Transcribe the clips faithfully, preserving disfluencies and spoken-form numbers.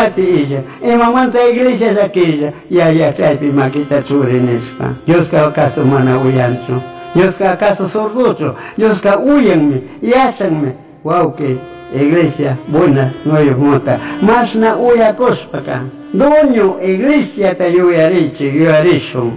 mati ella, y mamanta iglesia es aquella, y allá chaypi maquita churinespa. Dios que acaso mana uyancho, Dios que acaso sordocho, Dios que huyanme, yachanme, wow que iglesia buenas no hay mota, más na uya cospaka. Doño iglesia te yuyarichi, yuyaricho.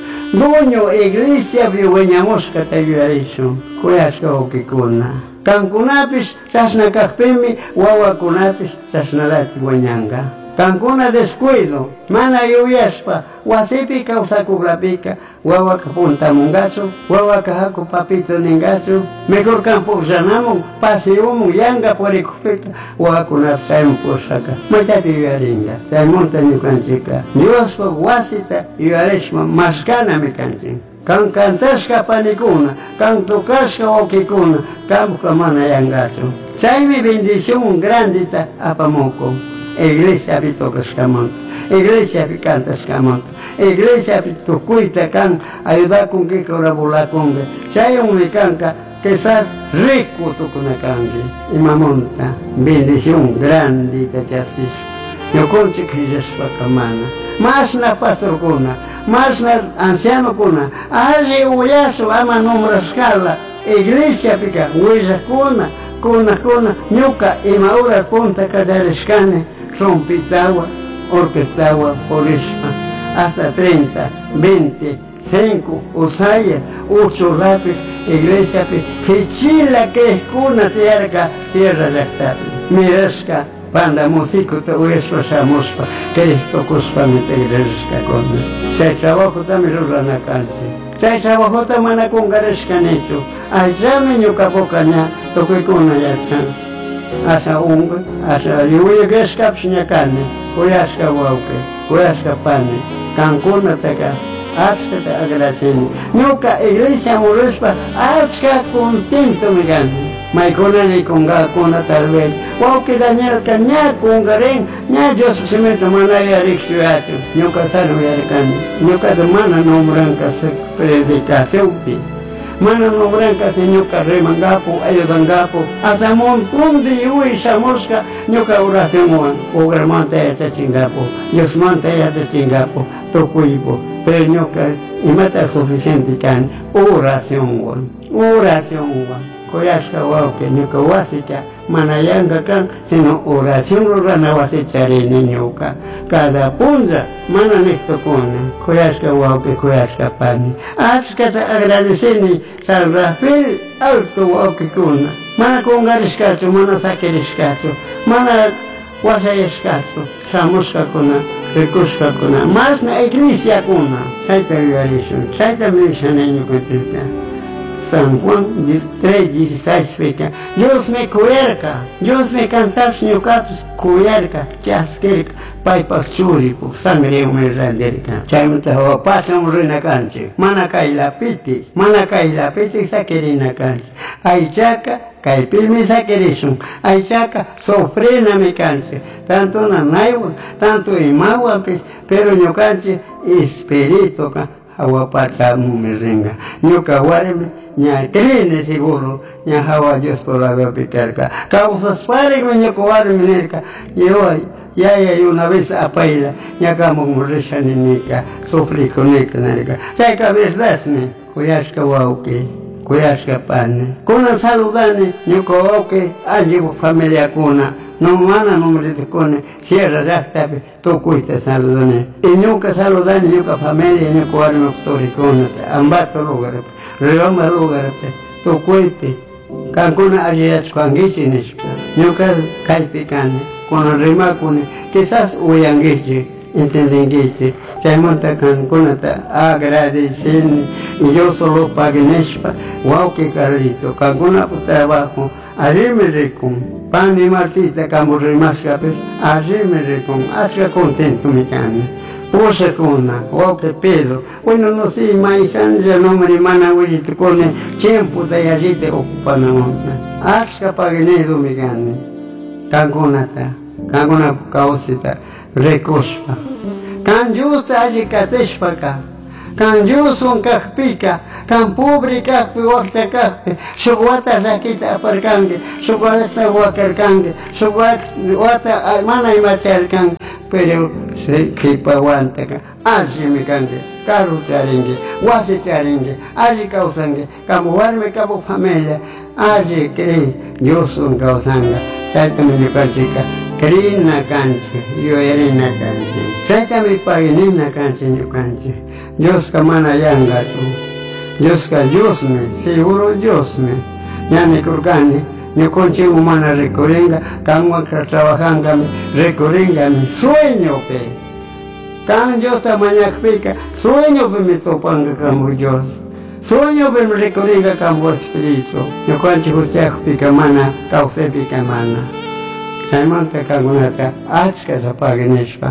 Doño iglesia viueñamosca te yuyaricho, kuyasca okikuna. Kankunapis sasna kakpimi, wawakunapis sasnalati wañanga. Kankuna descuido, mana yuyaspa, wasipi kawsakuglapika, wawaka puntamungachu, wawaka haku papito ningachu, mejor campo llanamun, pasiumun, yanga porikupika, wawakunapis aympusaka. Maitati yuyaringa, saymonta ñukanchika, Diospa wasita yuyarishma maskana mikanchik. Kan cantashka panikuna, kan tokashka okikuna, kamka mana yangachu. Chaymi bendición grandita apamoko. Iglesia pi tokashkamanta, iglesia pi cantashkamanta, iglesia pi tukuita kan ayudakun que colaborakunga. Chayunmi kanka quizás rico tukunakangi. Imamonta bendición grandita chaskish. Yokonchi killashpaka mana. Más na pastorkuna, más na ancianokuna, allí uyasu ama nombrascala, iglesia pica, huillakuna, kuna kuna, ñuka imaura punta callarishkane, rompitawa, orquestawa, polishma, hasta treinta, veinte, cinco, usaya, ocho lápiz, iglesia pi, pichila que es kuna tierca, sierra yaktapi, mirasca, panda músico te hueso samuspa, que esto cuspa me te iglesia con. Chay trabajo también rurana canche. Chay trabajo tamana con garesca necho. Allá me ñuka pocaña, toque con ayachan. Asa unga, asa yuya gesca psiñacane, uyasca wauke, uyasca pane, cancuna teca. Achka te agradecen. Ñuka iglesia morespa, achka contento me gane. Maikona ni konga kona tal vez. Wow que Daniel ka ña kongaren, ña Dios se me tomana ya rixiato. Ñuka sano ya recani. Ñuka de mana nombranca se predicación pi. Mana nombranca se ñuka remangapo, ayudangapo. Hasta montón de yui chamosca, ñuka oración wan. Ogramanta ya chingapo. Dios manta ya chingapo. Tokuipo. Pero ñuka imata suficiente can oración wan. Oración wan. Koyashka wauke ñuka wasika manayanga kan sino oración rurana wasicharene ñuka cada punza mana nektokuna koyashka wauke koyashka pani achkata agradeceni San Rafael alto wauke kuna mana kongarishkachu mana sakirishkachu mana wasayashkachu shamushka kuna rikushka kuna mas na iglesia kuna chayta yuyarishun chayta menshane ñukanchika San Juan tres dieciséis peca. Dios me cuerca, Dios me cantar ñukapas cuerca, chasquerca, paipa churipo, sangre me randerca. Chaymuta hawa pasam rina canche, mana kaila piti, mana kaila piti sakerina canche. Aychaca, kaipilmi sakerishun, aychaca, sofrena me canche. Tanto nanaywa, tanto imawa, pero ñukanche espirito ca. Hawa pachamu me ringa. Ñuka warme, ña crene seguro, ña hawa Dios por la do picarca. Causas pare con ñuka warme nerca. Yo ya ya una vez apaila, ña kamo morisha ninika, sufri con eka nerca. Chay cabezas me, kuyashka wauke, kuyashka pane. Kuna saludane, ñuka wauke, allibu familia kuna. No mana nombre de cone, sierra ya está, tocuiste saludane. Y nunca saludane, nunca familia, nunca warme toricona, ambato lugar, reoma lugar, tocuipe, cancuna ayach cuanguichinis, nunca caipicane, con rimacune, quizás uyanguichi, entendenguichi, chaymonta cancuna agradecen, y yo solo paguenespa, wow que carrito, cancuna por trabajo, allí me recon. Pan y martita camo rimascapes, allí me recon, hacha contento mi cane. Puse cona, o que Pedro, bueno no sé, maijan ya no me mana huye te cone, tiempo de allí te ocupan la monta. Hacha paginedo mi cane. Canconata, cancona causita, recospa. Can justa allí catespaka. Kan yusun kakpika, kan pobre kakpi wakta kakpi, sugwata sakita aparkange, sugwata wakarkange, sugwata mana imaterkange, pero se kipa aguanta ka allí me cangue carro charingue wasi charingue allí causangue como warme como familia allí cree yo son causanga chaita me nipachica crina canche yo erina canche chaita me paginina canche yo canche Dios kamana yanga tu Dios ka Dios me seguro Dios me ya me curgane yo conche humana recorrenga cango que trabajanga recorrenga mi sueño pe can Dios tamaña pica sueño pe me topanga como Dios sueño pe me recorrenga como espíritu yo conche urtea pica mana causa pica mana Saimanta kangunata achka zapagineshpa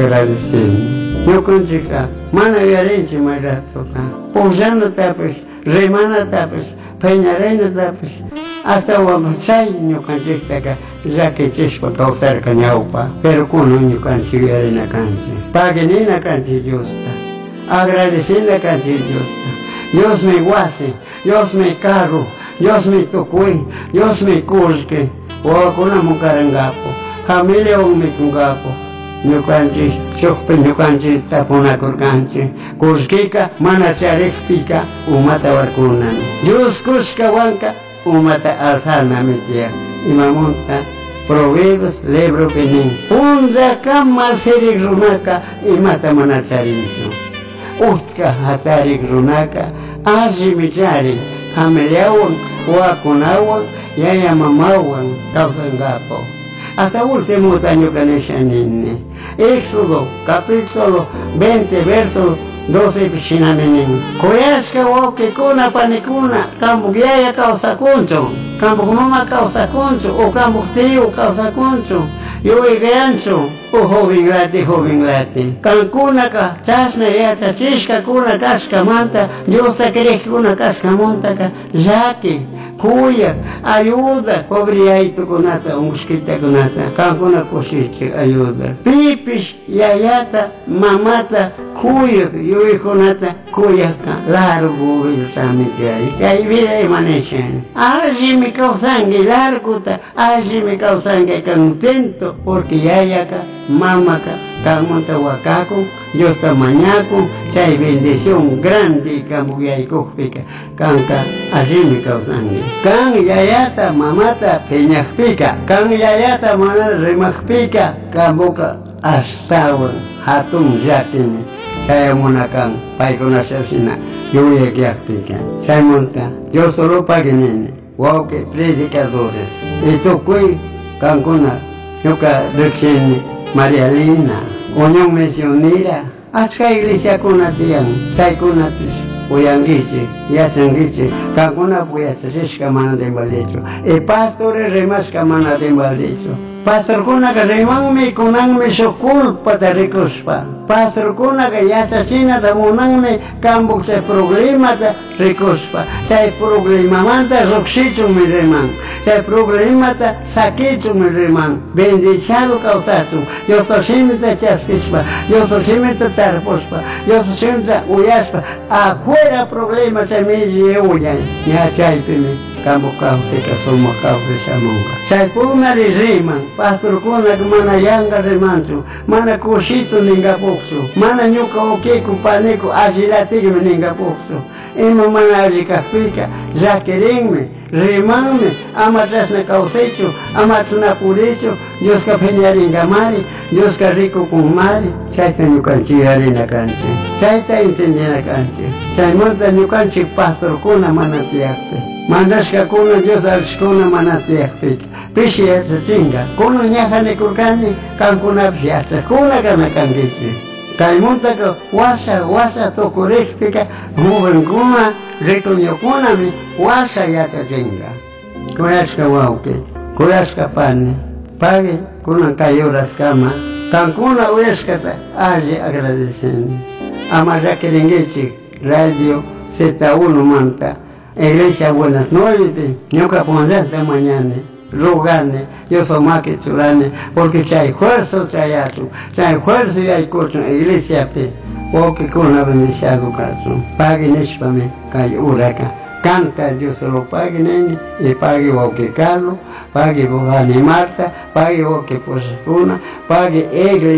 agradecendo yo conche mana viarenche mais atoka pousando tapes remana tapes peñarena tapes hasta uamachay no canchista ya que chispa causar cañaupa pero con un canchi na canchi paguenina canchi justa agradeciendo canchi justa Dios me guase Dios me carro Dios me tocuy Dios me cusque o con una mucarangapo familia un me tungapo no canchi chokpe no canchi tapona kurcanchi cusquica mana charif pica umata warkunan Dios cusca wanka umata alzana metia imamonta provedos lebro penin punza kama serik runaka imata manacharincho ustka hatarik runaka aji michari familiawan wakunawan yaya mamawan kausangapo hasta último año caneshanine Éxodo capítulo veinte verso doce piscinamenin. Koyaska woke kuna panikuna kambu yaya causa concho, kambu mama causa concho, o kambu tío causa concho, yo gancho, o joven lati, joven lati. Cancuna ka, chasna ya chachishka kuna casca manta, Dios te quiere kuna casca monta ka, jaki, cuya, ayuda, pobre ahí tu kunata, un mosquita kunata, cancuna cosiche, ayuda. Pipis, yayata, mamata, cuya, yo hijo nata, cuya, largo, virtamente, que hay vida y manejan. Allí me causangue, larguta, allí me causangue contento, porque yayaka, mamaka, kamanta wakaku, Dios tamañaku, chay bendición grande, kamuyay kukpika, kanka, allí me causangue. Kan yayata, mamata, peñakpika, kan yayata, mana remakpika, kamuka, astawan, hatun yakini. Saya munakan, paikuna sasina, yo yakpika. Saya monta, yo solo paginene, wow que predicadores. Esto fue kankuna, yo ka rexene, María Lina, Unión Misionera, Achka iglesia kuna tiang, sai kuna tis, Uyangiche, Yachangiche, Kankuna Puyachashka mana de Maldecho, e pastores remas kamana de Maldecho. Pastor kuna ka remang me kunang me so culpa de recuspa. Pastor kuna ka yachachina da munang me kambuk se problema da recuspa. Sai problema manta roxicho me remang. Sai problema da saquito me remang. Bendiciado causatu. Yo to simita chasquispa. Yo to simita tarpospa. Yo to simita uyaspa. Afuera problema se me lleuyan. Ya chai pime. Kambo causa que somos causa chamonga. Chay puna de riman, pastor kuna que mana yanga remantu, mana cosito ninga poxo, mana nyuka okeku paneco agilatigo ninga poxo. Ema mana agikaspika, jaquerenme, rimanme, amatas na causecho, amatas na purecho, Dios ka peñaringa mari, Dios ka rico con mari, chay ta nyukanchi arena canche, chay ta entendina canche, chay monta nyukanchi pastor kuna mana tiakpe. Mandaska kuna Dios alshkuna manatiakpik. Pishi yata chinga. Kuna nyahane kurkani kankuna psiata. Kuna kana kangichi. Kaimunta ka wasa wasa tokurexpika. Muven kuna retonyo kuna mi wasa yata chinga. Kuyashka wauke. Kuyashka pani. Pagi kuna kayuras kama. Kankuna uyashkata. Aji agradecendo. Amaya Kiringichi. Radio Z uno manta. Iglesia buenas noches, yo caponde de mañana, rogane, yo soy más que churane, porque hay fuerza, hay atu, hay fuerza y hay coche, iglesia pe, o que con la bendición do caso, pague nespame, cai uraca, canta Dios solo pague nene, y pague o que Carlos, pague o Marta, pague o que Posacuna, pague iglesia.